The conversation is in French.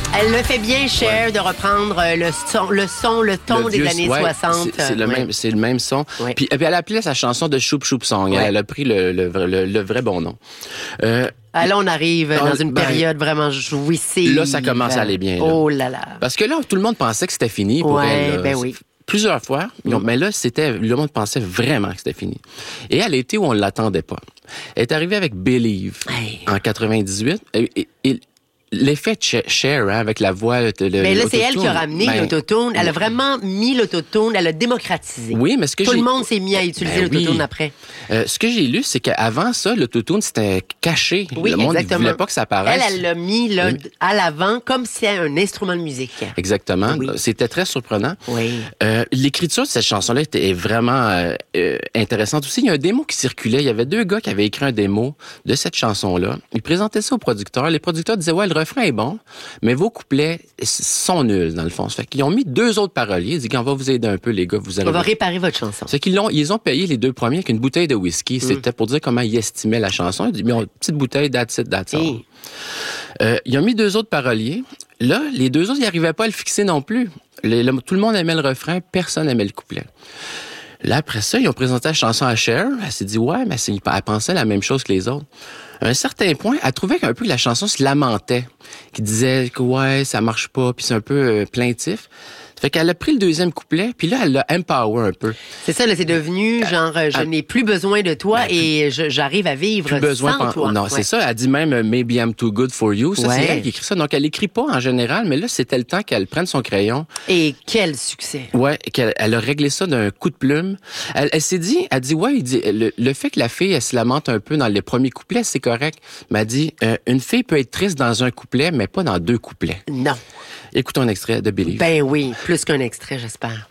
Elle le fait bien, Cher, de reprendre le ton des années 60. C'est le même son. Ouais. Puis elle appelait sa chanson de Choup Choup Song. Ouais. Elle a pris le vrai bon nom. Là, on arrive dans une période vraiment jouissive. Là, ça commence à aller bien. Là. Oh là là. Parce que là, tout le monde pensait que c'était fini pour elle. Là. Ben oui. Plusieurs fois, mais là, le monde pensait vraiment que c'était fini. Et elle était où on ne l'attendait pas. Elle est arrivée avec Believe en 98. Et l'effet Cher, hein, avec la voix, mais là, c'est elle qui a ramené l'autotune. Elle a vraiment mis l'autotune, elle a démocratisé. Oui, mais tout le monde s'est mis à utiliser l'autotune après. Ce que j'ai lu, c'est qu'avant ça, l'autotune, c'était caché. Oui, le monde ne exactement. voulait pas que ça apparaisse. Elle l'a mis là, à l'avant comme si c'était un instrument de musique. Exactement. Oui. C'était très surprenant. Oui. L'écriture de cette chanson-là est vraiment intéressante aussi. Il y a un démo qui circulait. Il y avait 2 gars qui avaient écrit un démo de cette chanson-là. Ils présentaient ça aux producteurs. Les producteurs disaient, ouais, le refrain est bon, mais vos couplets sont nuls, dans le fond. Ça fait qu'ils ont mis 2 autres paroliers. Ils disent, on va vous aider un peu, les gars. On va réparer votre chanson. C'est qu'ils ils ont payé les 2 premiers avec une bouteille de whisky. C'était pour dire comment ils estimaient la chanson. Ils disent, mais petite bouteille, that's it, that's all. Ils ont mis 2 autres paroliers. Là, les 2 autres, ils n'arrivaient pas à le fixer non plus. Tout le monde aimait le refrain, personne n'aimait le couplet. Là, après ça, ils ont présenté la chanson à Cher. Elle s'est dit, ouais, mais elle pensait la même chose que les autres. À un certain point, elle trouvait qu'un peu que la chanson se lamentait, qui disait que ouais, ça marche pas, puis c'est un peu plaintif. Fait qu'elle a pris le 2e couplet, puis là, elle l'a empower un peu. C'est ça, là, c'est devenu genre, je n'ai plus besoin de toi et j'arrive à vivre sans toi. Non, c'est ça. Elle dit même Maybe I'm too good for you. Ça, c'est elle qui écrit ça. Donc, elle écrit pas en général, mais là, c'était le temps qu'elle prenne son crayon. Et quel succès. Ouais, elle a réglé ça d'un coup de plume. Elle s'est dit, le fait que la fille, elle se lamente un peu dans les premiers couplets, c'est correct. Mais elle dit, une fille peut être triste dans un couplet, mais pas dans 2 couplets. Non. Écoutons un extrait de Believe. Ben oui, plus qu'un extrait, j'espère.